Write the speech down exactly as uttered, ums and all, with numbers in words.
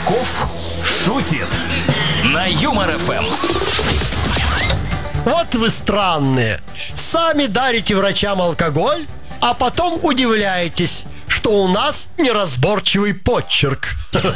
Чесноков шутит на Юмор эф эм. Вот вы странные. Сами дарите врачам алкоголь, а потом удивляетесь, что у нас неразборчивый почерк.